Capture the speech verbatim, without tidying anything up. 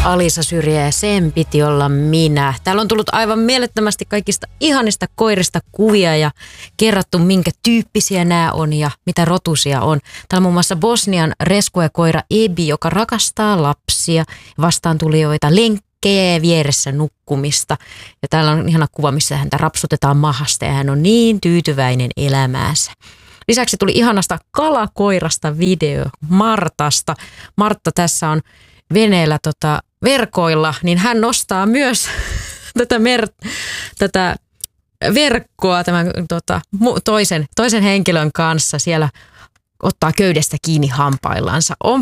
Alisa Syrjä ja sen piti olla minä. Täällä on tullut aivan mielettömästi kaikista ihanista koirista kuvia ja kerrattu, minkä tyyppisiä nämä on ja mitä rotusia on. Täällä on muun muassa Bosnian rescue-koira Ebi, joka rakastaa lapsia, vastaantulijoita, lenkkejä ja vieressä nukkumista. Ja täällä on ihana kuva, missä häntä rapsutetaan mahasta ja hän on niin tyytyväinen elämäänsä. Lisäksi tuli ihanasta kalakoirasta video Martasta. Martta tässä on veneellä tota, verkoilla, niin hän nostaa myös tätä, mer- tätä verkkoa tämän tota, toisen, toisen henkilön kanssa siellä, ottaa köydestä kiinni hampaillansa. On